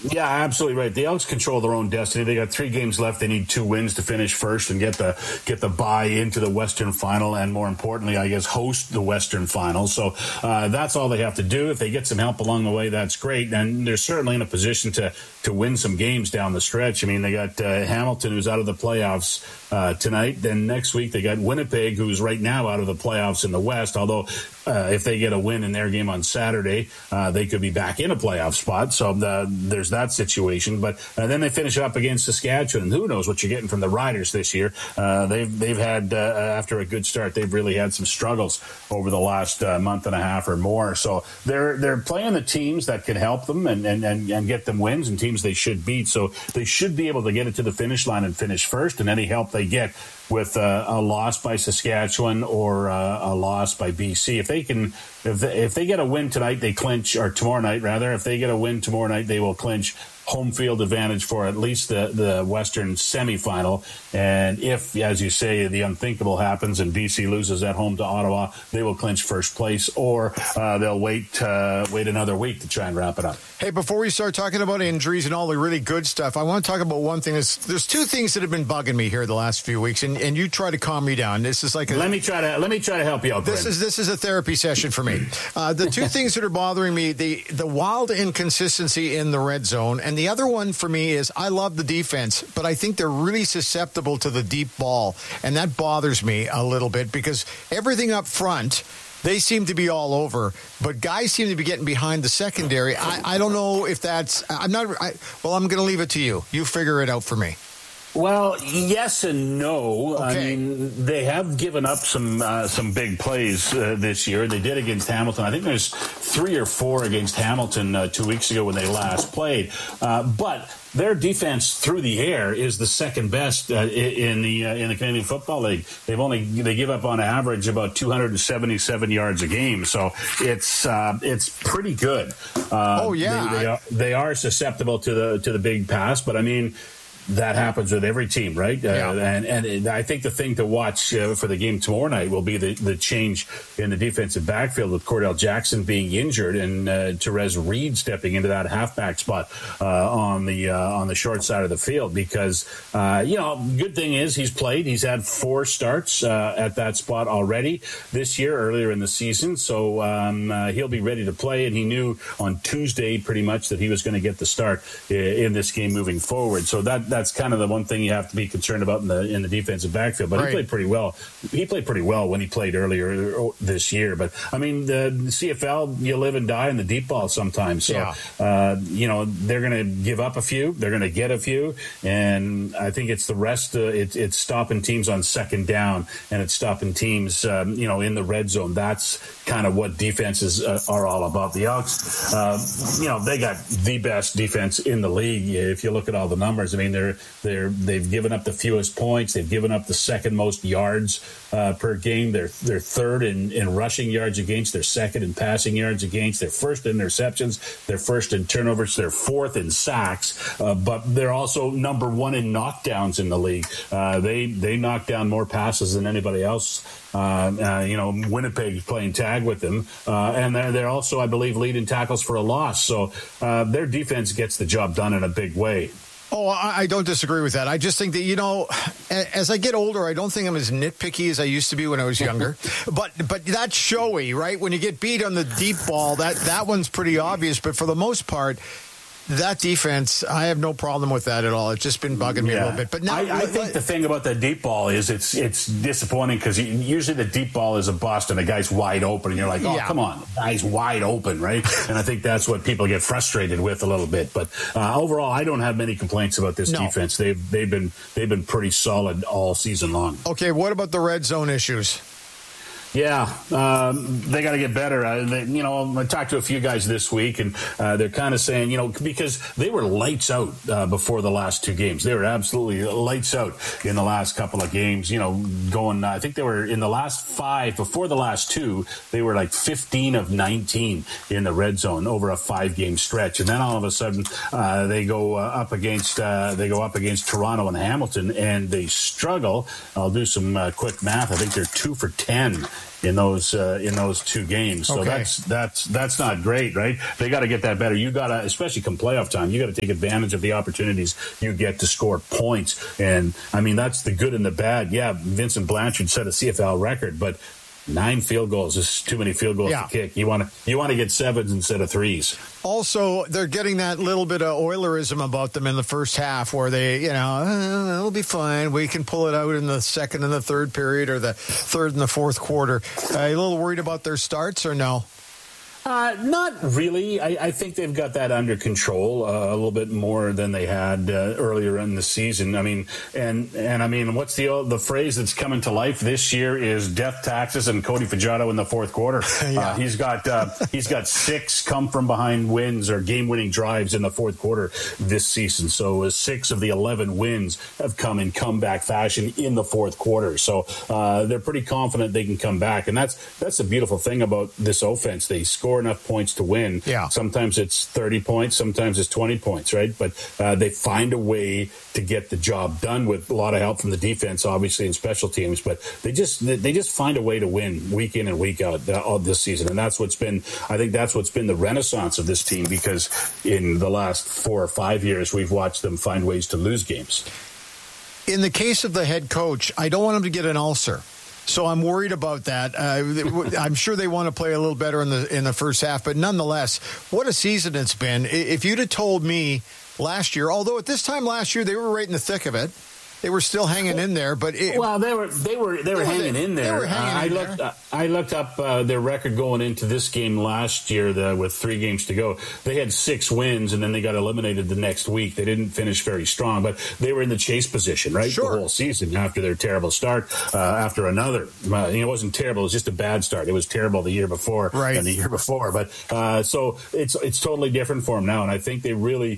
Yeah, absolutely right. The Elks control their own destiny. They got 3 games left. They need 2 wins to finish first and get the bye into the Western Final, and more importantly, I guess, host the Western Final. So that's all they have to do. If they get some help along the way, that's great. And they're certainly in a position to win some games down the stretch. I mean, they got Hamilton, who's out of the playoffs tonight. Then next week they got Winnipeg, who's right now out of the playoffs in the West. Although if they get a win in their game on Saturday, they could be back in a playoff spot. So there's that situation. But then they finish up against Saskatchewan. Who knows what you're getting from the Riders this year? They've had after a good start, they've really had some struggles over the last month and a half or more. So they're playing the teams that can help them and get them wins, and teams they should beat. So they should be able to get it to the finish line and finish first. And any help they get with a loss by Saskatchewan or a loss by BC, if they get a win tonight, they clinch, or tomorrow night rather. If they get a win tomorrow night, they will clinch home field advantage for at least the Western semifinal. And if, as you say, the unthinkable happens and BC loses at home to Ottawa, they will clinch first place, or they'll wait another week to try and wrap it up. Hey, before we start talking about injuries and all the really good stuff, I want to talk about one thing. There's 2 things that have been bugging me here the last few weeks, and you try to calm me down. This is like let me try to help you out. This is a therapy session for me. The 2 things that are bothering me: the wild inconsistency in the red zone, and the other one for me is I love the defense, but I think they're really susceptible to the deep ball, and that bothers me a little bit because everything up front, they seem to be all over, but guys seem to be getting behind the secondary. I don't know if that's. I'm going to leave it to you. You figure it out for me. Well, yes and no. Okay. I mean, they have given up some big plays this year. They did against Hamilton. I think there's 3 or 4 against Hamilton 2 weeks ago when they last played. But their defense through the air is the second best in the Canadian Football League. They give up on average about 277 yards a game, so it's pretty good. They are susceptible to the big pass, but I mean, that happens with every team, right? Yeah. And I think the thing to watch for the game tomorrow night will be the change in the defensive backfield with Cordell Jackson being injured and Therese Reed stepping into that halfback spot on the short side of the field. Because good thing is he's played. He's had 4 starts at that spot already this year, earlier in the season. So he'll be ready to play. And he knew on Tuesday pretty much that he was going to get the start in this game moving forward. So that's kind of the one thing you have to be concerned about in the defensive backfield. But He played pretty well. He played pretty well when he played earlier this year. But I mean, the CFL, you live and die in the deep ball sometimes. So they're going to give up a few. They're going to get a few, and I think it's the rest. It's stopping teams on second down, and it's stopping teams, in the red zone. That's kind of what defenses are all about. The Elks, they got the best defense in the league. If you look at all the numbers, I mean, they've given up the fewest points. They've given up the second most yards per game. They're third in rushing yards against. They're second in passing yards against. They're first in interceptions. They're first in turnovers. They're fourth in sacks. But they're also number 1 in knockdowns in the league. They knock down more passes than anybody else. Winnipeg playing tag with them. And they're also, I believe, leading tackles for a loss. So their defense gets the job done in a big way. Oh, I don't disagree with that. I just think that, as I get older, I don't think I'm as nitpicky as I used to be when I was younger. But that's showy, right? When you get beat on the deep ball, that one's pretty obvious. But for the most part, that defense, I have no problem with that at all. It's just been bugging me a little bit. But now, I think the thing about the deep ball is it's disappointing because usually the deep ball is a bust and the guy's wide open and you're like, come on, the guy's wide open, right? And I think that's what people get frustrated with a little bit. But overall, I don't have many complaints about this defense. They've been pretty solid all season long. Okay, what about the red zone issues? Yeah, they got to get better. I talked to a few guys this week, and they're kind of saying, because they were lights out before the last 2 games. They were absolutely lights out in the last couple of games, going, I think they were in the last 5, before the last 2, they were like 15 of 19 in the red zone over a 5-game stretch. And then all of a sudden, they go up against Toronto and Hamilton, and they struggle. I'll do some quick math. I think they're 2 for 10 those 2 games. So that's not great, right? They got to get that better. You got to, especially come playoff time, you got to take advantage of the opportunities you get to score points. And I mean, that's the good and the bad. Yeah, Vincent Blanchard set a CFL record, but 9 field goals is too many field goals to kick. You want to get 7s instead of 3s. Also, they're getting that little bit of Oilerism about them in the first half, where they, it'll be fine. We can pull it out in the second and the third period, or the third and the fourth quarter. Are you a little worried about their starts, or no? Not really. I think they've got that under control a little bit more than they had earlier in the season. I mean, and I mean, what's the phrase that's coming to life this year is death taxes and Cody Fajardo in the fourth quarter. He's got 6 come from behind wins or game winning drives in the fourth quarter this season. So 6 of the 11 wins have come in comeback fashion in the fourth quarter. So they're pretty confident they can come back, and that's the beautiful thing about this offense. They score enough points to win. Yeah. Sometimes it's 30 points, sometimes it's 20 points, right? But they find a way to get the job done with a lot of help from the defense, obviously, and special teams. But they just find a way to win week in and week out this season, and that's what's been the renaissance of this team, because in the last 4 or 5 years we've watched them find ways to lose games. In the case of the head coach, I don't want him to get an ulcer. So I'm worried about that. I'm sure they want to play a little better in the first half, but nonetheless, what a season it's been. If you'd have told me last year, although at this time last year they were right in the thick of it, they were still hanging in there, but they were hanging in there. I looked up their record going into this game last year with 3 games to go. They had 6 wins, and then they got eliminated the next week. They didn't finish very strong, but they were in the chase position, right? Sure. The whole season after their terrible start. After another, it wasn't terrible. It was just a bad start. It was terrible the year before and the year before. But so it's totally different for them now, and I think they really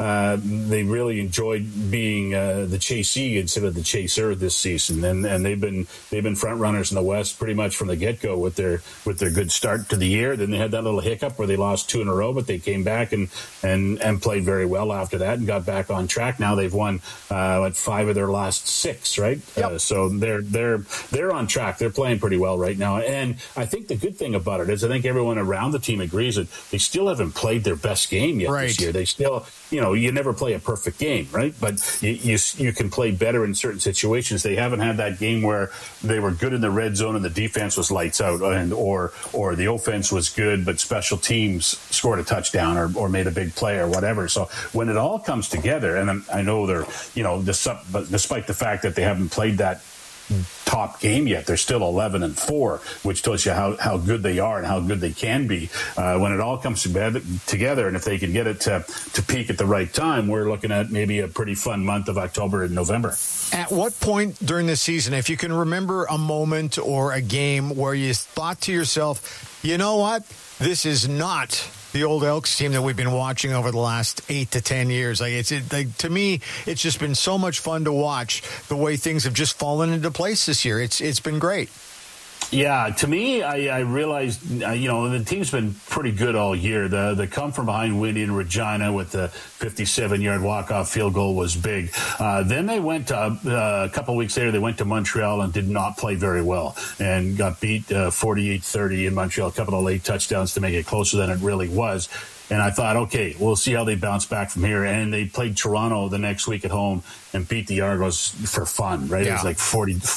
enjoyed being the chasee instead of the chaser this season, and they've been front runners in the West pretty much from the get-go with their good start to the year. Then they had that little hiccup where they lost 2 in a row, but they came back and played very well after that and got back on track. Now they've won 5 of their last 6, right? Yep. So they're on track. They're playing pretty well right now, and I think the good thing about it is I think everyone around the team agrees that they still haven't played their best game yet this year. They still, you never play a perfect game, right? But you can play better in certain situations. They haven't had that game where they were good in the red zone and the defense was lights out, or the offense was good but special teams scored a touchdown or made a big play or whatever. So when it all comes together, and I know they're, despite the fact that they haven't played that top game yet, they're still 11-4, which tells you how good they are and how good they can be when it all comes together. And if they can get it to peak at the right time, we're looking at maybe a pretty fun month of October and November. At what point during the season, if you can remember a moment or a game where you thought to yourself, you know what, this is not the old Elks team that we've been watching over the last 8 to 10 years. To me, it's just been so much fun to watch the way things have just fallen into place this year. It's been great. Yeah, to me, I realized, the team's been pretty good all year. The come from behind win in Regina with the 57-yard walk-off field goal was big. Then they went a couple of weeks later, they went to Montreal and did not play very well and got beat 48-30 in Montreal, a couple of late touchdowns to make it closer than it really was. And I thought, okay, we'll see how they bounce back from here. And they played Toronto the next week at home and beat the Argos for fun, right? Yeah. It was like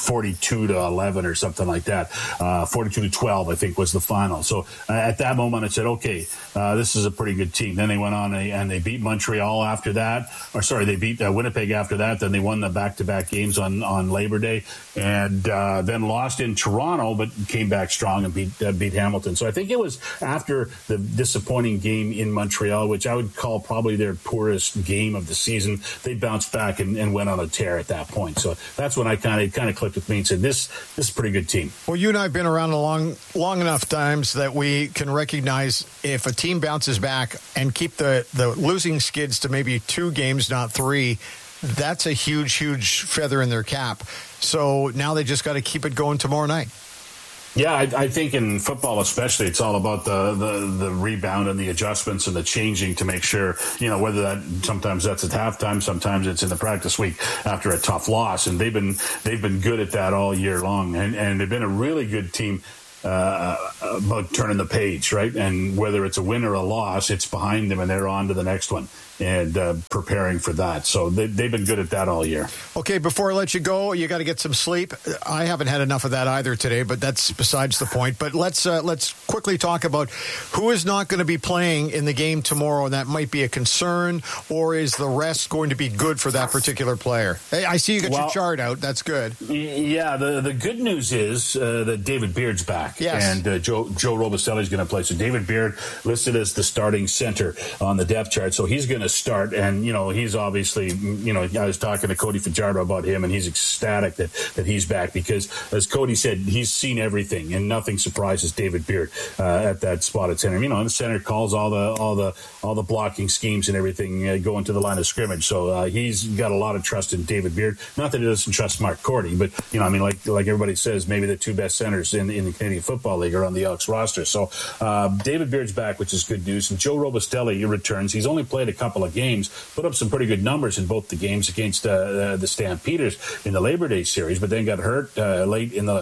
42-11 or something like that. 42-12, I think, was the final. So at that moment, I said, okay, this is a pretty good team. Then they went on and they beat Montreal after that. They beat Winnipeg after that. Then they won the back-to-back games on Labor Day. And then lost in Toronto, but came back strong and beat Hamilton. So I think it was after the disappointing game in Montreal, which I would call probably their poorest game of the season, they bounced back and went on a tear at that point. So that's when I kind of clicked with me and said, this is a pretty good team. Well, you and I have been around long enough times that we can recognize if a team bounces back and keep the losing skids to maybe 2 games, not 3, that's a huge, huge feather in their cap. So now they just got to keep it going tomorrow night. Yeah, I think in football especially, it's all about the rebound and the adjustments and the changing to make sure, whether that sometimes that's at halftime, sometimes it's in the practice week after a tough loss. And they've been good at that all year long. And they've been a really good team about turning the page, right? And whether it's a win or a loss, it's behind them and they're on to the next one and preparing for that. So they've been good at that all year. Okay, before I let you go, you got to get some sleep. I haven't had enough of that either today, but that's besides the point. But let's quickly talk about who is not going to be playing in the game tomorrow. That might be a concern, or is the rest going to be good for that particular player? Hey, I see you got your chart out. That's good. Yeah, the good news is that David Beard's back. Yes. And Joe Robustelli is going to play. So David Beard listed as the starting center on the depth chart. So he's going to start. And, he's obviously, I was talking to Cody Fajardo about him, and he's ecstatic that he's back because, as Cody said, he's seen everything, and nothing surprises David Beard at that spot at center. The center calls all the blocking schemes and everything going to the line of scrimmage. So he's got a lot of trust in David Beard. Not that he doesn't trust Mark Cordy, but, like everybody says, maybe the two best centers in the Canadian Football League are on the Elks roster. So David Beard's back, which is good news. And Joe Robustelli returns. He's only played a couple of games, put up some pretty good numbers in both the games against the Stampeders in the Labor Day series, but then got hurt late in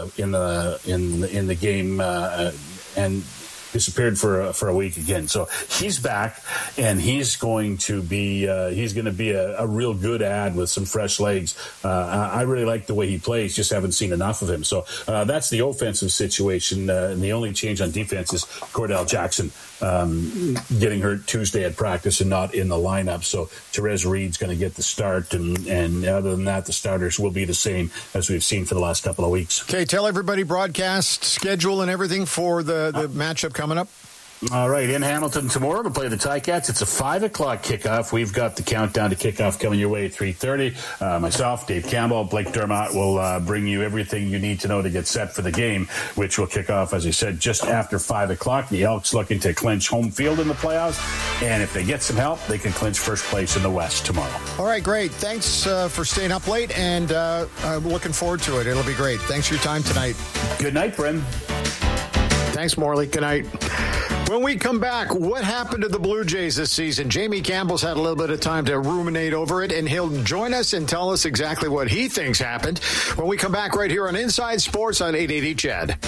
the game and disappeared for a week again. So he's back, and he's going to be a real good ad with some fresh legs. I really like the way he plays, just haven't seen enough of him. So that's the offensive situation. And the only change on defense is Cordell Jackson getting hurt Tuesday at practice and not in the lineup. So Therese Reed's going to get the start, and other than that, the starters will be the same as we've seen for the last couple of weeks. Okay, tell everybody broadcast schedule and everything for the matchup coming up. All right, in Hamilton tomorrow to play the Ticats. It's a 5 o'clock kickoff. We've got the countdown to kickoff coming your way at 3:30. Myself, Dave Campbell, Blake Dermott will bring you everything you need to know to get set for the game, which will kick off, as you said, just after 5 o'clock. The Elks looking to clinch home field in the playoffs, and if they get some help, they can clinch first place in the West tomorrow. All right, great. Thanks for staying up late, and I'm looking forward to it. It'll be great. Thanks for your time tonight. Good night, Bren. Thanks, Morley. Good night. When we come back, what happened to the Blue Jays this season? Jamie Campbell's had a little bit of time to ruminate over it, and he'll join us and tell us exactly what he thinks happened when we come back right here on Inside Sports on 880 CHED.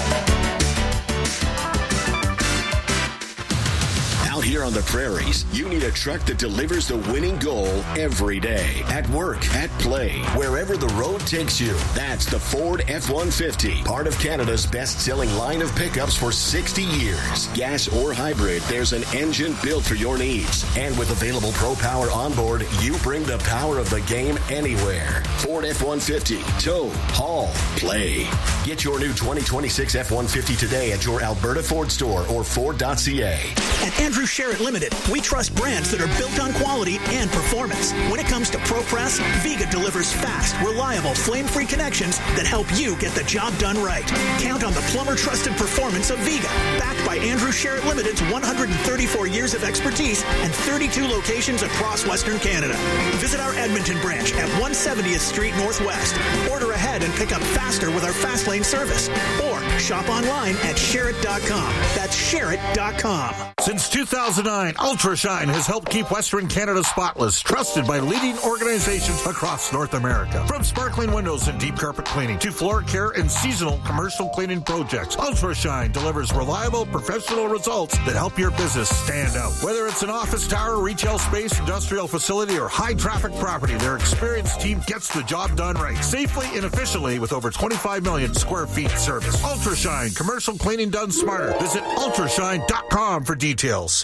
Out here on the prairies, you need a truck that delivers the winning goal every day. At work, at play, wherever the road takes you. That's the Ford F-150, part of Canada's best-selling line of pickups for 60 years. Gas or hybrid, there's an engine built for your needs. And with available Pro Power onboard, you bring the power of the game anywhere. Ford F-150, tow, haul, play. Get your new 2026 F-150 today at your Alberta Ford store or Ford.ca. At Andrew Sherritt Limited, we trust brands that are built on quality and performance. When it comes to ProPress, Viga delivers fast, reliable, flame-free connections that help you get the job done right. Count on the plumber-trusted performance of Viga, backed by Andrew Sherritt Limited's 134 years of expertise and 32 locations across Western Canada. Visit our Edmonton branch at 170th Street Northwest. Order ahead and pick up faster with our Fast Lane service. Or shop online at Sherritt.com. That's Sherritt.com. Since 2009, UltraShine has helped keep Western Canada spotless, trusted by leading organizations across North America. From sparkling windows and deep carpet cleaning to floor care and seasonal commercial cleaning projects, UltraShine delivers reliable, professional results that help your business stand out. Whether it's an office tower, retail space, industrial facility, or high-traffic property, their experienced team gets the job done right, safely and efficiently with over 25 million square feet service. UltraShine, commercial cleaning done smarter. Visit ultrashine.com for details.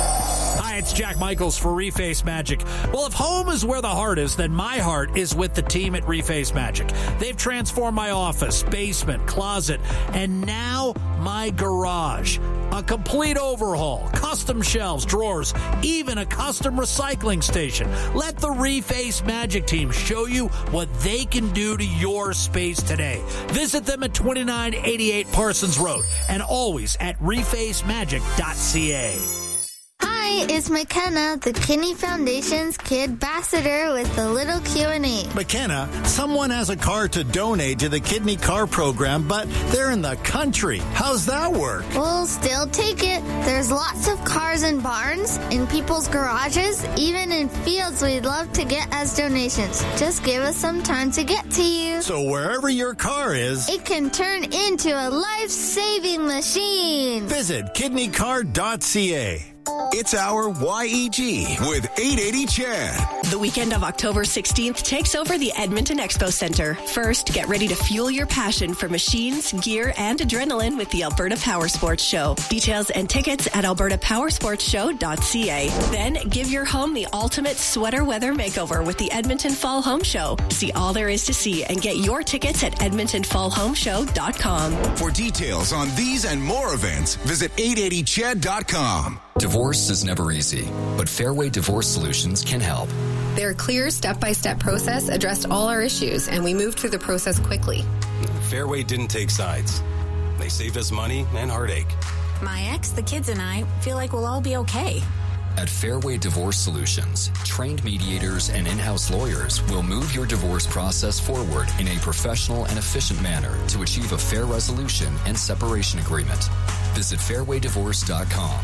Hi, it's Jack Michaels for Reface Magic. Well, if home is where the heart is, then my heart is with the team at Reface Magic. They've transformed my office, basement, closet, and now my garage. A complete overhaul, custom shelves, drawers, even a custom recycling station. Let the Reface Magic team show you what they can do to your space today. Visit them at 2988 Parsons Road and always at refacemagic.ca. Hi, Hi, it's McKenna, the Kinney Foundation's Kid Ambassador with the little Q&A. McKenna, someone has a car to donate to the Kidney Car Program, but they're in the country. How's that work? We'll still take it. There's lots of cars in barns, in people's garages, even in fields we'd love to get as donations. Just give us some time to get to you. So wherever your car is, it can turn into a life-saving machine. Visit kidneycar.ca. It's our YEG with 880 Chad. The weekend of October 16th takes over the Edmonton Expo Center. First, get ready to fuel your passion for machines, gear, and adrenaline with the Alberta Power Sports Show. Details and tickets at albertapowersportshow.ca. Then, give your home the ultimate sweater weather makeover with the Edmonton Fall Home Show. See all there is to see and get your tickets at edmontonfallhomeshow.com. For details on these and more events, visit 880chad.com. Divorce is never easy, but Fairway Divorce Solutions can help. Their clear step-by-step process addressed all our issues, and we moved through the process quickly. Fairway didn't take sides. They saved us money and heartache. My ex, the kids, and I feel like we'll all be okay. At Fairway Divorce Solutions, trained mediators and in-house lawyers will move your divorce process forward in a professional and efficient manner to achieve a fair resolution and separation agreement. Visit fairwaydivorce.com.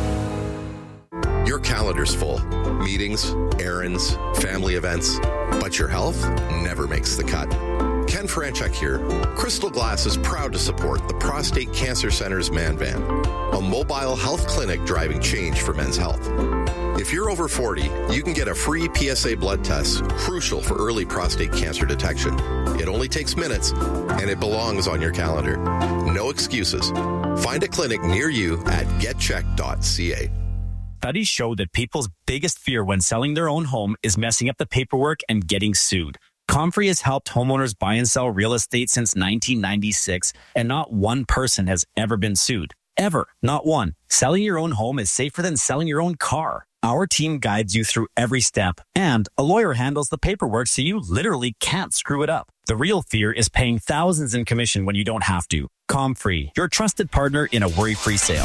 Your calendar's full. Meetings, errands, family events. But your health never makes the cut. Ken Franchuk here. Crystal Glass is proud to support the Prostate Cancer Center's Man Van, a mobile health clinic driving change for men's health. If you're over 40, you can get a free PSA blood test, crucial for early prostate cancer detection. It only takes minutes, and it belongs on your calendar. No excuses. Find a clinic near you at getcheck.ca. Studies show that people's biggest fear when selling their own home is messing up the paperwork and getting sued. Comfrey has helped homeowners buy and sell real estate since 1996, and not one person has ever been sued. Ever. Not one. Selling your own home is safer than selling your own car. Our team guides you through every step, and a lawyer handles the paperwork so you literally can't screw it up. The real fear is paying thousands in commission when you don't have to. Comfrey, your trusted partner in a worry-free sale.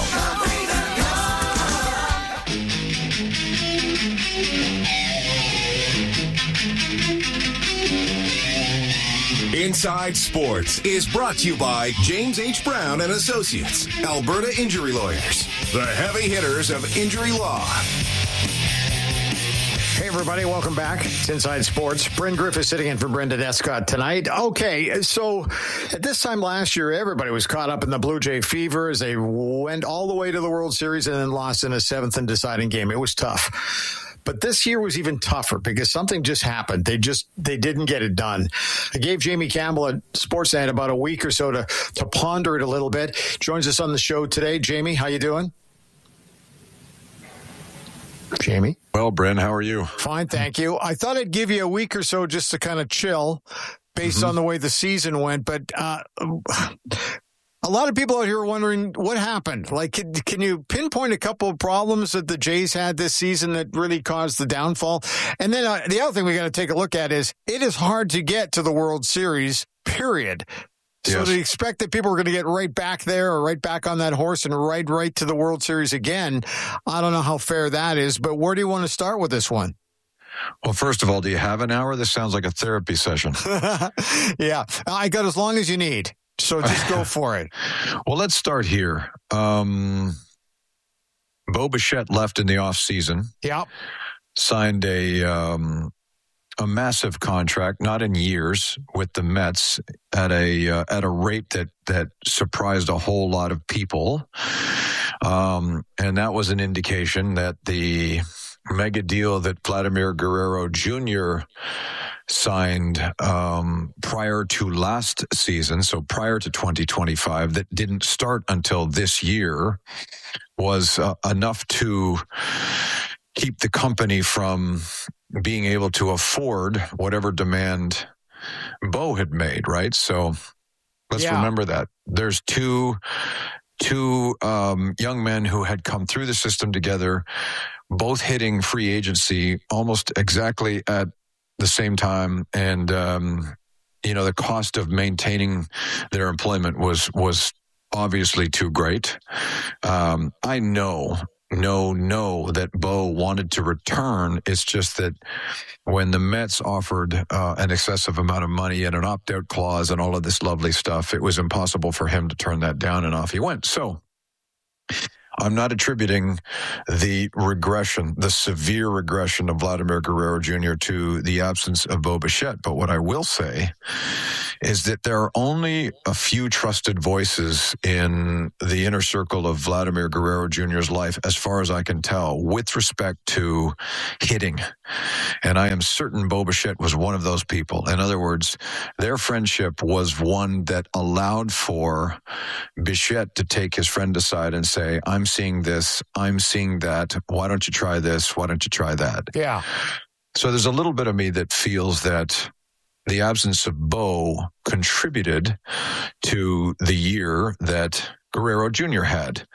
Inside Sports is brought to you by James H. Brown and Associates, Alberta Injury Lawyers, the heavy hitters of injury law. Hey, everybody. Welcome back. It's Inside Sports. Bryn Griffith sitting in for Brendan Escott tonight. Okay, so at this time last year, everybody was caught up in the Blue Jay fever as they went all the way to the World Series and then lost in a seventh and deciding game. It was tough. But this year was even tougher because something just happened. They didn't get it done. I gave Jamie Campbell at Sportsnet about a week or so to ponder it a little bit. Joins us on the show today. Jamie, how you doing? Jamie? Well, Bryn, how are you? Fine, thank you. I thought I'd give you a week or so just to kind of chill based on the way the season went. But a lot of people out here are wondering what happened. Like, can you pinpoint a couple of problems that the Jays had this season that really caused the downfall? And then the other thing we got to take a look at is it is hard to get to the World Series, period. So to expect that people are going to get right back there or right back on that horse and right to the World Series again, I don't know how fair that is. But where do you want to start with this one? Well, first of all, do you have an hour? This sounds like a therapy session. Yeah, I got as long as you need. So just go for it. Well, let's start here. Bo Bichette left in the offseason. Yep. Signed a massive contract, not in years, with the Mets at a rate that surprised a whole lot of people. And that was an indication that the mega deal that Vladimir Guerrero Jr. signed prior to last season, so prior to 2025, that didn't start until this year, was enough to keep the company from being able to afford whatever demand Bo had made, right? So let's remember that. There's two young men who had come through the system together, both hitting free agency almost exactly at the same time. And, the cost of maintaining their employment was obviously too great. I know know that Bo wanted to return. It's just that when the Mets offered an excessive amount of money and an opt-out clause and all of this lovely stuff, it was impossible for him to turn that down, and off he went. So I'm not attributing the regression, the severe regression of Vladimir Guerrero Jr. to the absence of Bo Bichette. But what I will say is that there are only a few trusted voices in the inner circle of Vladimir Guerrero Jr.'s life, as far as I can tell, with respect to hitting. And I am certain Bo Bichette was one of those people. In other words, their friendship was one that allowed for Bichette to take his friend aside and say, I'm seeing this, I'm seeing that. Why don't you try this? Why don't you try that? Yeah. So there's a little bit of me that feels that the absence of Bo contributed to the year that Guerrero Jr. had.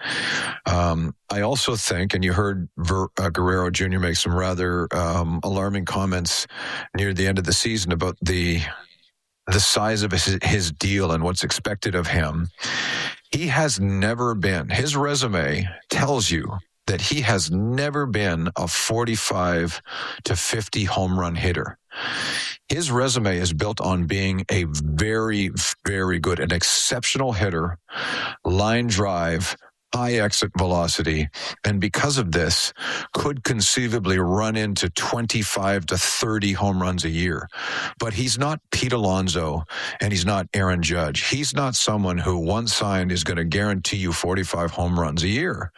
I also think, and you heard Guerrero Jr. make some rather alarming comments near the end of the season about the size of his deal and what's expected of him. He has never been, his resume tells you that he has never been a 45 to 50 home run hitter. His resume is built on being a very, very good, an exceptional hitter, line drive, high exit velocity, and because of this, could conceivably run into 25 to 30 home runs a year. But he's not Pete Alonso, and he's not Aaron Judge. He's not someone who, once signed, is going to guarantee you 45 home runs a year.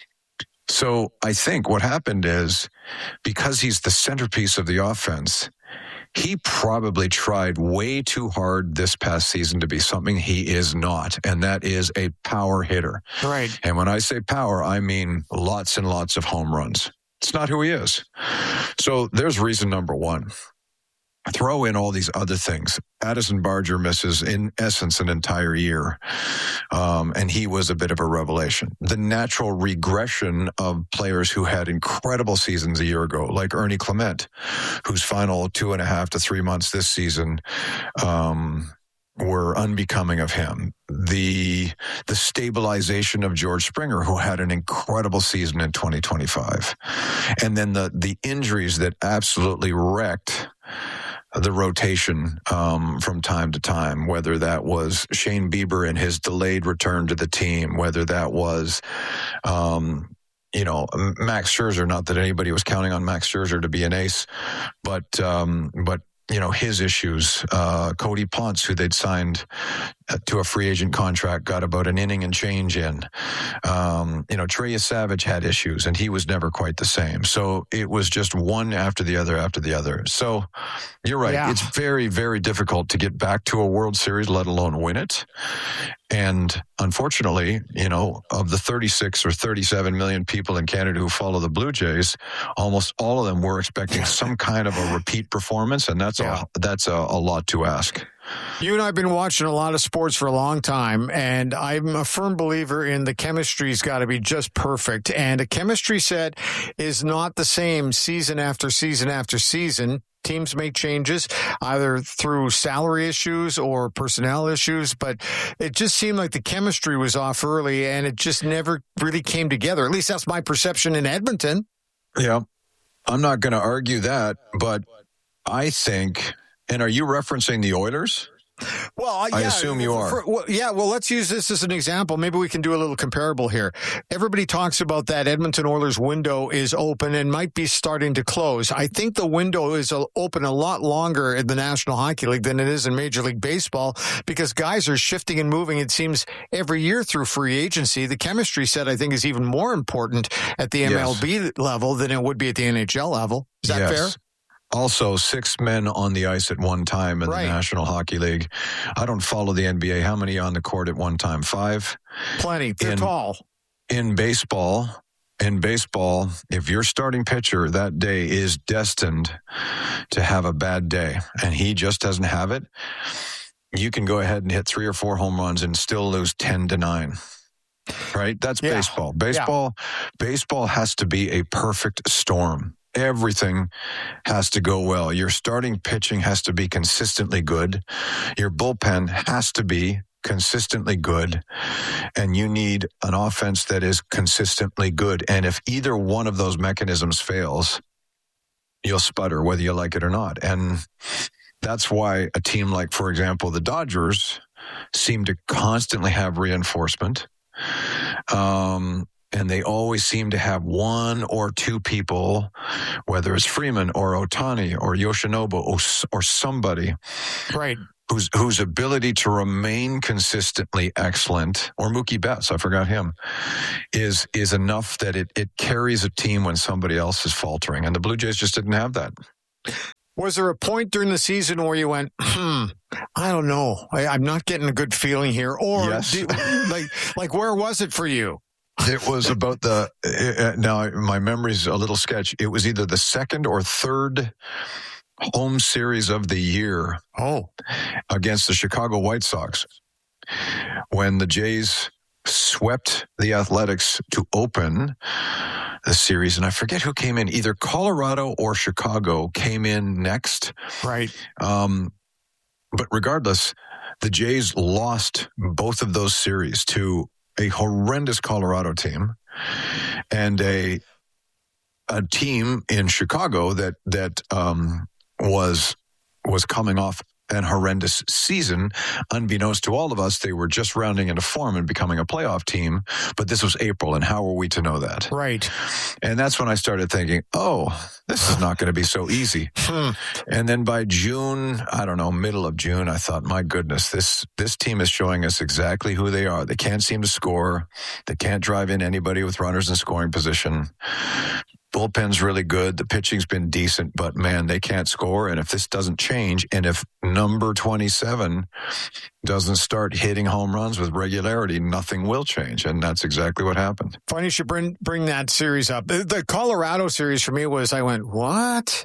So I think what happened is, because he's the centerpiece of the offense, he probably tried way too hard this past season to be something he is not, and that is a power hitter. Right. And when I say power, I mean lots and lots of home runs. It's not who he is. So there's reason number one. Throw in all these other things. Addison Barger misses, in essence, an entire year. And he was a bit of a revelation. The natural regression of players who had incredible seasons a year ago, like Ernie Clement, whose final 2.5 to 3 months this season were unbecoming of him. The stabilization of George Springer, who had an incredible season in 2025. And then the injuries that absolutely wrecked the rotation from time to time, whether that was Shane Bieber and his delayed return to the team, whether that was, Max Scherzer, not that anybody was counting on Max Scherzer to be an ace, but his issues. Cody Ponce, who they'd signed to a free agent contract, got about an inning and change in. Trey Savage had issues, and he was never quite the same. So it was just one after the other. So you're right. Yeah. It's very, very difficult to get back to a World Series, let alone win it. And unfortunately, of the 36 or 37 million people in Canada who follow the Blue Jays, almost all of them were expecting some kind of a repeat performance, and that's a lot to ask. You and I have been watching a lot of sports for a long time, and I'm a firm believer in the chemistry's got to be just perfect. And a chemistry set is not the same season after season after season. Teams make changes either through salary issues or personnel issues, but it just seemed like the chemistry was off early, and it just never really came together. At least that's my perception in Edmonton. Yeah, I'm not going to argue that, but I think... And are you referencing the Oilers? Well, I assume you are. Let's use this as an example. Maybe we can do a little comparable here. Everybody talks about that Edmonton Oilers window is open and might be starting to close. I think the window is open a lot longer in the National Hockey League than it is in Major League Baseball, because guys are shifting and moving, it seems, every year through free agency. The chemistry set, I think, is even more important at the MLB level than it would be at the NHL level. Is that fair? Also, 6 men on the ice at one time in the National Hockey League. I don't follow the NBA. How many on the court at one time? 5? Plenty. They're tall. In baseball, if your starting pitcher that day is destined to have a bad day, and he just doesn't have it, you can go ahead and hit 3 or 4 home runs and still lose 10-9. Right? That's baseball. Baseball has to be a perfect storm. Everything has to go well. Your starting pitching has to be consistently good. Your bullpen has to be consistently good, and you need an offense that is consistently good. And if either one of those mechanisms fails, you'll sputter, whether you like it or not. And that's why a team like, for example, the Dodgers seem to constantly have reinforcement. And they always seem to have one or two people, whether it's Freeman or Ohtani or Yoshinobu or somebody, right, whose ability to remain consistently excellent, or Mookie Betts, I forgot him, is enough that it carries a team when somebody else is faltering. And the Blue Jays just didn't have that. Was there a point during the season where you went, I don't know, I'm not getting a good feeling here? Or yes. like where was it for you? It was about now my memory's a little sketch. It was either the second or third home series of the year against the Chicago White Sox, when the Jays swept the Athletics to open the series. And I forget who came in. Either Colorado or Chicago came in next. Right. But regardless, the Jays lost both of those series to a horrendous Colorado team and a team in Chicago that was coming off an horrendous season. Unbeknownst to all of us, they were just rounding into form and becoming a playoff team. But this was April, and how were we to know that? Right. And that's when I started thinking, this is not going to be so easy. And then by June, I don't know, middle of June, I thought, my goodness, this team is showing us exactly who they are. They can't seem to score. They can't drive in anybody with runners in scoring position. Bullpen's really good. The pitching's been decent, but man, they can't score. And if this doesn't change, and if number 27 doesn't start hitting home runs with regularity, nothing will change. And that's exactly what happened. Funny you should bring that series up. The Colorado series for me was, I went, what?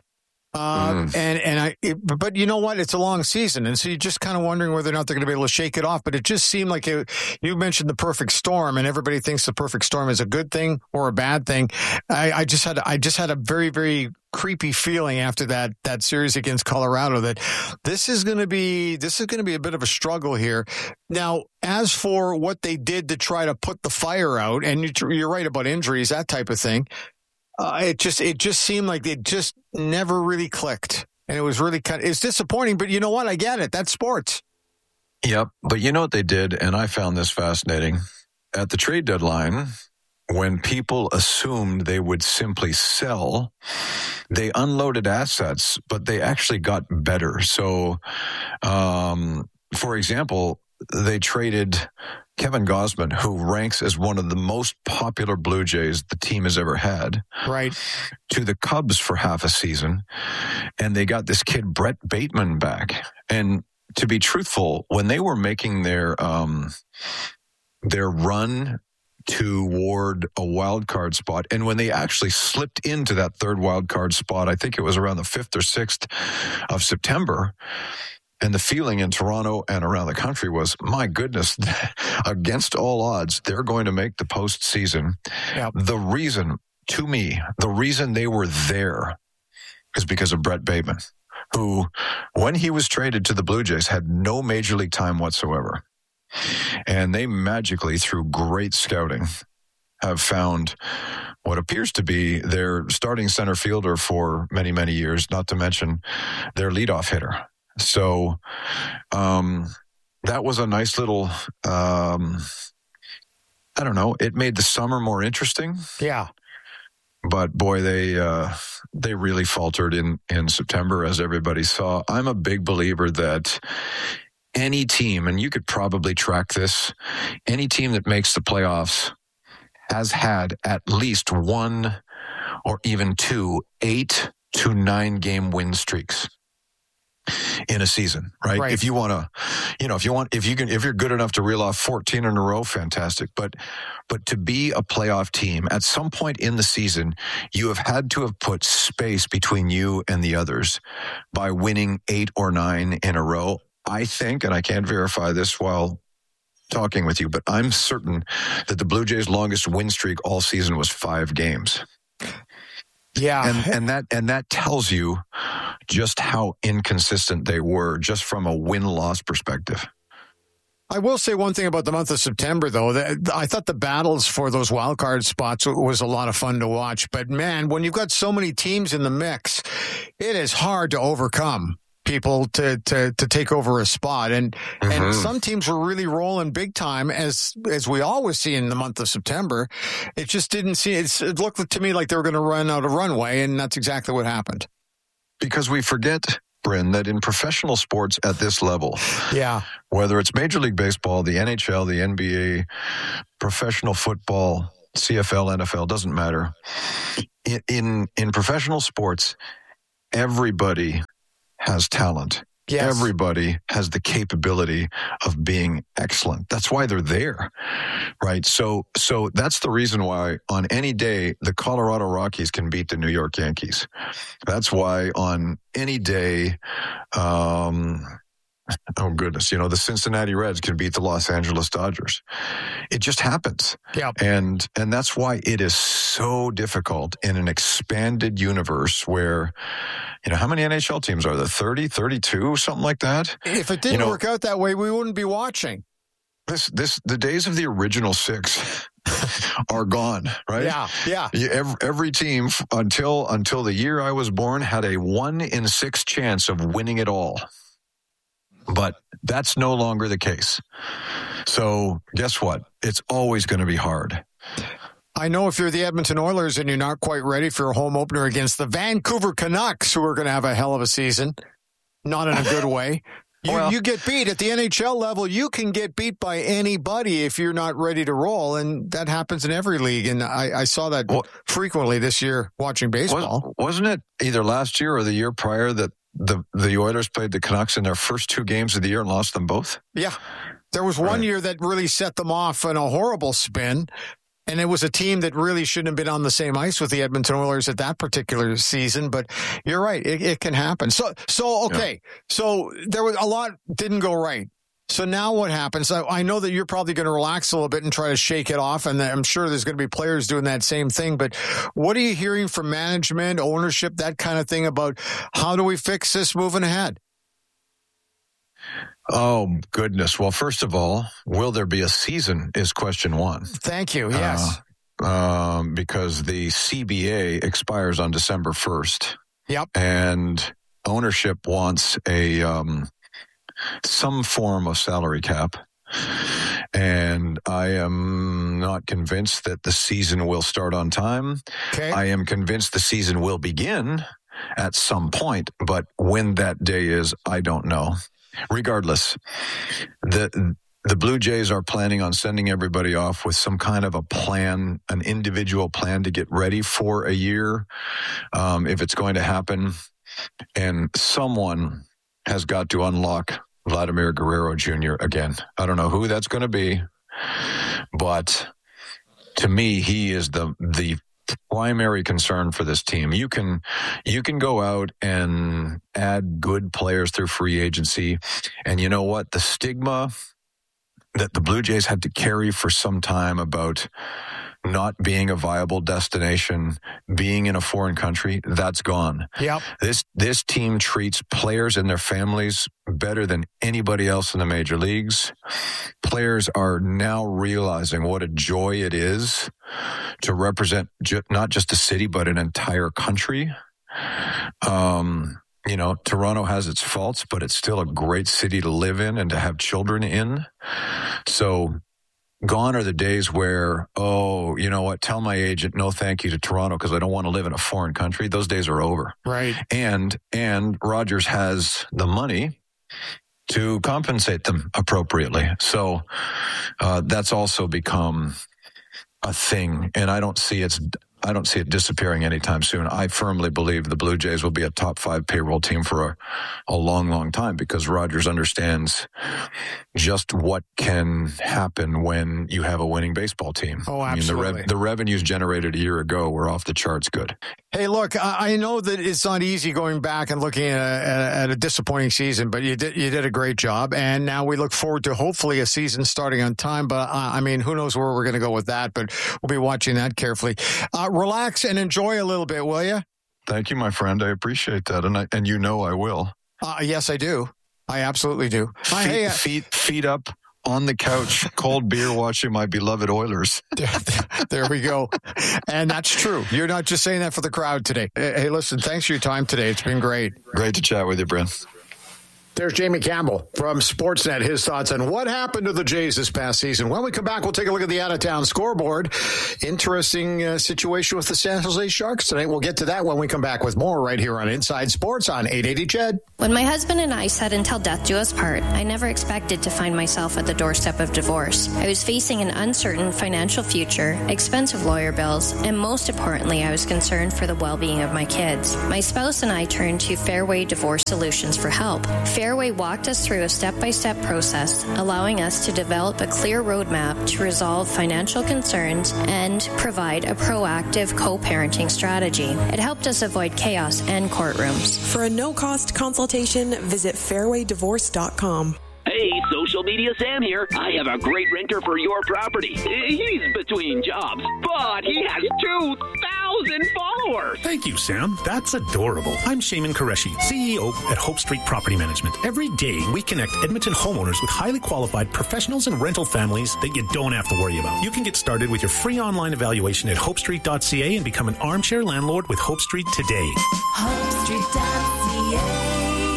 But you know what? It's a long season. And so you're just kind of wondering whether or not they're going to be able to shake it off. But it just seemed like you mentioned the perfect storm, and everybody thinks the perfect storm is a good thing or a bad thing. I just had a very, very creepy feeling after that series against Colorado that this is going to be a bit of a struggle here. Now, as for what they did to try to put the fire out, and you're right about injuries, that type of thing. It just seemed like they just never really clicked, and it was really it's disappointing. But you know what? I get it. That's sports. Yep. But you know what they did, and I found this fascinating. At the trade deadline, when people assumed they would simply sell, they unloaded assets, but they actually got better. So, for example, they traded Kevin Gausman, who ranks as one of the most popular Blue Jays the team has ever had, right, to the Cubs for half a season. And they got this kid, Brett Bateman, back. And to be truthful, when they were making their run toward a wild card spot, and when they actually slipped into that third wild card spot, I think it was around the 5th or 6th of September, and the feeling in Toronto and around the country was, my goodness, against all odds, they're going to make the postseason. Yep. The reason they were there is because of Brett Bateman, who, when he was traded to the Blue Jays, had no major league time whatsoever. And they magically, through great scouting, have found what appears to be their starting center fielder for many, many years, not to mention their leadoff hitter. So that was a nice little, I don't know, it made the summer more interesting. Yeah. But boy, they really faltered in September, as everybody saw. I'm a big believer that any team, and you could probably track this, any team that makes the playoffs has had at least one or even two 8 to 9 game win streaks in a season, right? If you want to, if you're good enough to reel off 14 in a row, fantastic. But to be a playoff team, at some point in the season, you have had to have put space between you and the others by winning 8 or 9 in a row. I think, and I can't verify this while talking with you, but I'm certain that the Blue Jays' longest win streak all season was 5 games. Yeah. And that tells you just how inconsistent they were, just from a win-loss perspective. I will say one thing about the month of September, though. I thought the battles for those wild card spots was a lot of fun to watch. But, man, when you've got so many teams in the mix, it is hard to overcome people to take over a spot. And some teams were really rolling big time, as we always see in the month of September. It just didn't seem, it looked to me like they were going to run out of runway, and that's exactly what happened. Because we forget, Bryn, that in professional sports at this level, whether it's Major League Baseball, the NHL, the NBA, professional football, CFL, NFL, doesn't matter. In professional sports, everybody has talent. Yes. Everybody has the capability of being excellent. That's why they're there, right? So that's the reason why on any day the Colorado Rockies can beat the New York Yankees. That's why on any day, oh goodness, the Cincinnati Reds can beat the Los Angeles Dodgers. It just happens. Yeah. And that's why it is so difficult in an expanded universe where, how many NHL teams are there? 30, 32, something like that? If it didn't work out that way, we wouldn't be watching. The days of the original six are gone, right? Yeah. Every team until the year I was born had a 1 in 6 chance of winning it all. But that's no longer the case. So guess what? It's always going to be hard. I know if you're the Edmonton Oilers and you're not quite ready for a home opener against the Vancouver Canucks, who are going to have a hell of a season, not in a good way. You get beat at the NHL level. You can get beat by anybody if you're not ready to roll, and that happens in every league. And I saw that frequently this year watching baseball. Wasn't it either last year or the year prior that the Oilers played the Canucks in their first 2 games of the year and lost them both? Yeah. There was one year that really set them off in a horrible spin, and it was a team that really shouldn't have been on the same ice with the Edmonton Oilers at that particular season. But you're right. It can happen. So okay. Yeah. So there was a lot didn't go right. So now what happens? I know that you're probably going to relax a little bit and try to shake it off, and I'm sure there's going to be players doing that same thing. But what are you hearing from management, ownership, that kind of thing about how do we fix this moving ahead? Oh, goodness. Well, first of all, will there be a season is question one. Thank you. Yes. Because the CBA expires on December 1st. Yep. And ownership wants some form of salary cap. And I am not convinced that the season will start on time. Okay. I am convinced the season will begin at some point, but when that day is, I don't know. Regardless, the Blue Jays are planning on sending everybody off with some kind of a plan, an individual plan to get ready for a year, if it's going to happen. And someone has got to unlock Vladimir Guerrero Jr. again. I don't know who that's going to be, but to me, he is the primary concern for this team. You can go out and add good players through free agency, and you know what? The stigma that the Blue Jays had to carry for some time about not being a viable destination, being in a foreign country, that's gone. Yep. This team treats players and their families better than anybody else in the major leagues. Players are now realizing what a joy it is to represent not just a city, but an entire country. Toronto has its faults, but it's still a great city to live in and to have children in. So gone are the days where, you know what, tell my agent no thank you to Toronto because I don't want to live in a foreign country. Those days are over. Right. And Rogers has the money to compensate them appropriately. So that's also become a thing, and I don't see it disappearing anytime soon. I firmly believe the Blue Jays will be a top 5 payroll team for a long, long time because Rogers understands just what can happen when you have a winning baseball team. Oh, absolutely. I mean, the revenues generated a year ago were off the charts good. Hey, look, I know that it's not easy going back and looking at a disappointing season, but you did a great job, and now we look forward to hopefully a season starting on time. But who knows where we're going to go with that? But we'll be watching that carefully. Relax and enjoy a little bit, will you? Thank you, my friend. I appreciate that, and I will. Yes, I do. I absolutely do. Feet up, on the couch, cold beer, watching my beloved Oilers. There we go. And that's true. You're not just saying that for the crowd today. Hey, listen, thanks for your time today. It's been great. Great to chat with you, Brent. There's Jamie Campbell from Sportsnet, his thoughts on what happened to the Jays this past season. When we come back, we'll take a look at the out-of-town scoreboard. Interesting situation with the San Jose Sharks tonight. We'll get to that when we come back with more right here on Inside Sports on 880 CHED. When my husband and I said until death do us part, I never expected to find myself at the doorstep of divorce. I was facing an uncertain financial future, expensive lawyer bills, and most importantly, I was concerned for the well-being of my kids. My spouse and I turned to Fairway Divorce Solutions for help. Fairway walked us through a step-by-step process, allowing us to develop a clear roadmap to resolve financial concerns and provide a proactive co-parenting strategy. It helped us avoid chaos and courtrooms. For a no-cost consultation, visit fairwaydivorce.com. Hey, social media Sam here. I have a great renter for your property. He's between jobs, but he has 2,000 followers. Thank you, Sam. That's adorable. I'm Shaman Qureshi, CEO at Hope Street Property Management. Every day, we connect Edmonton homeowners with highly qualified professionals and rental families that you don't have to worry about. You can get started with your free online evaluation at hopestreet.ca and become an armchair landlord with Hope Street today. HopeStreet.ca.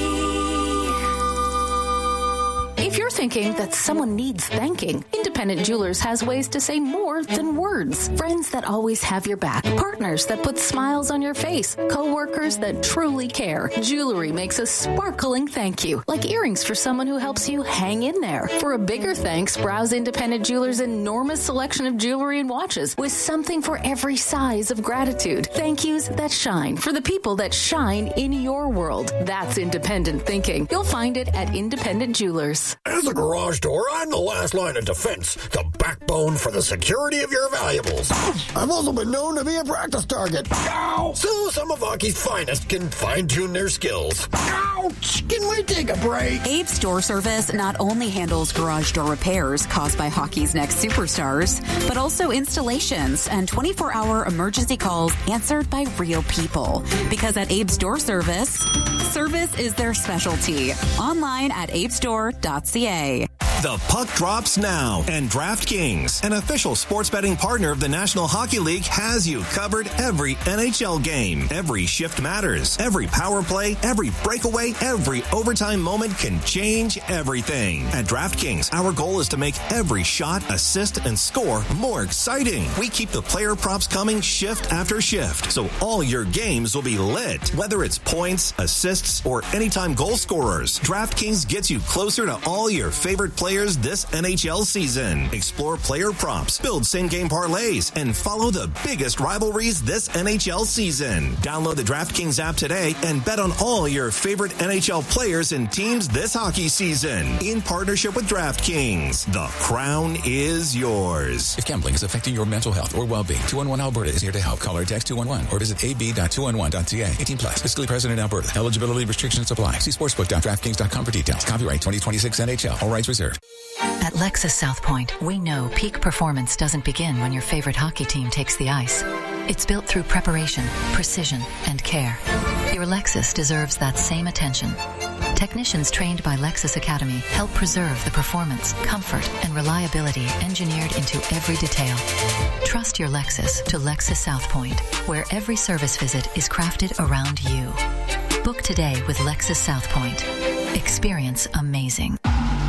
If you're thinking that someone needs thanking, Independent Jewelers has ways to say more than words. Friends that always have your back. Partners that put smiles on your face. Co-workers that truly care. Jewelry makes a sparkling thank you. Like earrings for someone who helps you hang in there. For a bigger thanks, browse Independent Jewelers' enormous selection of jewelry and watches with something for every size of gratitude. Thank yous that shine for the people that shine in your world. That's independent thinking. You'll find it at Independent Jewelers. As a garage door, I'm the last line of defense, the backbone for the security of your valuables. I've also been known to be a practice target. Ow! So some of hockey's finest can fine-tune their skills. Ouch! Can we take a break? Abe's Door Service not only handles garage door repairs caused by hockey's next superstars, but also installations and 24-hour emergency calls answered by real people. Because at Abe's Door Service, service is their specialty. Online at abesdoor.ca. The puck drops now, and DraftKings, an official sports betting partner of the National Hockey League, has you covered every NHL game. Every shift matters. Every power play, every breakaway, every overtime moment can change everything. At DraftKings, our goal is to make every shot, assist, and score more exciting. We keep the player props coming shift after shift, so all your games will be lit. Whether it's points, assists, or anytime goal scorers, DraftKings gets you closer to all your favorite players this NHL season. Explore player props, build same-game parlays, and follow the biggest rivalries this NHL season. Download the DraftKings app today and bet on all your favorite NHL players and teams this hockey season. In partnership with DraftKings, the crown is yours. If gambling is affecting your mental health or well-being, 211 Alberta is here to help. Call or text 211 or visit ab.211.ca. 18 plus. Fiscally present in Alberta. Eligibility restrictions apply. See sportsbook.draftkings.com for details. Copyright 2026 NHL. All rights reserved. At Lexus South Point, we know peak performance doesn't begin when your favorite hockey team takes the ice. It's built through preparation, precision, and care. Your Lexus deserves that same attention. Technicians trained by Lexus Academy help preserve the performance, comfort, and reliability engineered into every detail. Trust your Lexus to Lexus South Point, where every service visit is crafted around you. Book today with Lexus South Point. Experience amazing.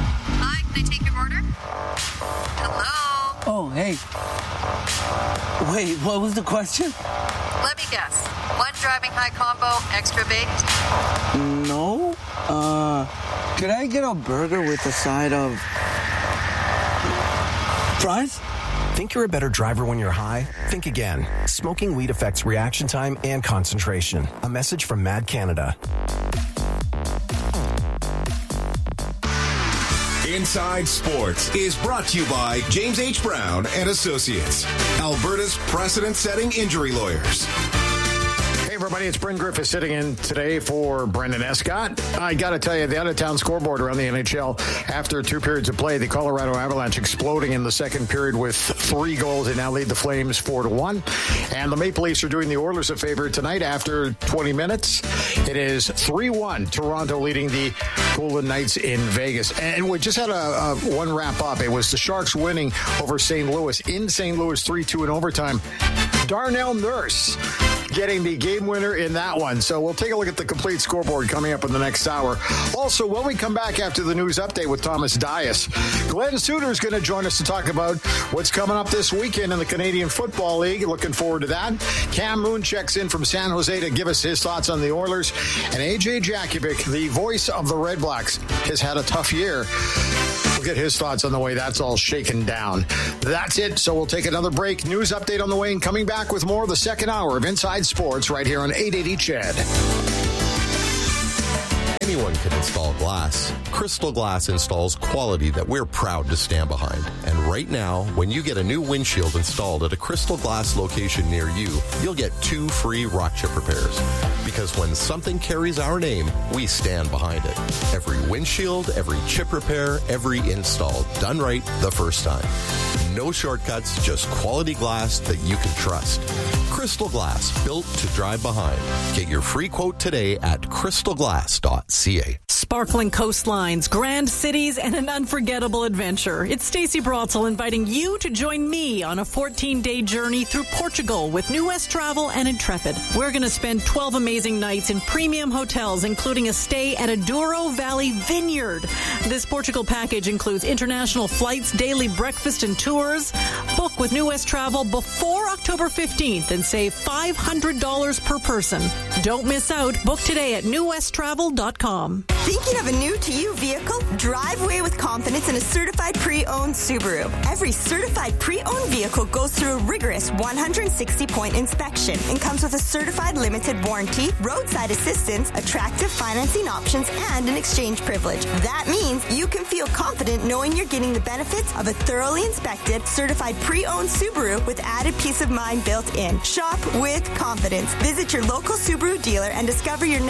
Hi, can I take your order? Hello? Oh, hey. Wait, what was the question? Let me guess. One driving high combo, extra baked? No. Could I get a burger with a side of fries? Think you're a better driver when you're high? Think again. Smoking weed affects reaction time and concentration. A message from Mad Canada. Inside Sports is brought to you by James H. Brown and Associates, Alberta's precedent-setting injury lawyers. Hey, everybody. everybody. It's Bryn Griffith sitting in today for Brendan Escott. I got to tell you, the out-of-town scoreboard around the NHL, after 2 periods of play, the Colorado Avalanche exploding in the second period with 3 goals. They now lead the Flames 4-1. And the Maple Leafs are doing the Oilers a favor tonight after 20 minutes. It is 3-1, Toronto leading the Golden Knights in Vegas. And we just had a one wrap-up. It was the Sharks winning over St. Louis in St. Louis 3-2 in overtime. Darnell Nurse getting the game winner in that one. So we'll take a look at the complete scoreboard coming up in the next hour. Also, when we come back after the news update with Thomas Dias, Glenn Suter is going to join us to talk about what's coming up this weekend in the Canadian Football League. Looking forward to that. Cam Moon checks in from San Jose to give us his thoughts on the Oilers. And AJ Jakubic, the voice of the Red Blacks, has had a tough year. We'll get his thoughts on the way that's all shaken down. That's it. So we'll take another break. News update on the way and coming back with more of the second hour of Inside Sports right here on 880 CHED. Anyone can install glass. Crystal Glass installs quality that we're proud to stand behind. And right now, when you get a new windshield installed at a Crystal Glass location near you, you'll get 2 free rock chip repairs. Because when something carries our name, we stand behind it. Every windshield, every chip repair, every install, done right the first time. No shortcuts, just quality glass that you can trust. Crystal Glass, built to drive behind. Get your free quote today at crystalglass.ca. Sparkling coastlines, grand cities, and an unforgettable adventure. It's Stacey Brotzel inviting you to join me on a 14-day journey through Portugal with New West Travel and Intrepid. We're going to spend 12 amazing nights in premium hotels, including a stay at a Douro Valley Vineyard. This Portugal package includes international flights, daily breakfast, and tours. Book with New West Travel before October 15th and save $500 per person. Don't miss out. Book today at newwesttravel.com. Thinking of a new-to-you vehicle? Drive away with confidence in a certified pre-owned Subaru. Every certified pre-owned vehicle goes through a rigorous 160-point inspection and comes with a certified limited warranty, roadside assistance, attractive financing options, and an exchange privilege. That means you can feel confident knowing you're getting the benefits of a thoroughly inspected, certified pre-owned Subaru with added peace of mind built in. Shop with confidence. Visit your local Subaru dealer and discover your